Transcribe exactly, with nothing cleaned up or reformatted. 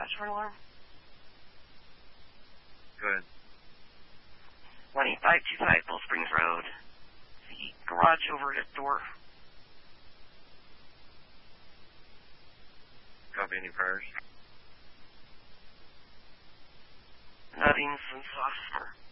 garage for an alarm? Good. one eight five two five Bull Springs Road. The garage overhead door. Copy, any prayers? Nothing since last summer.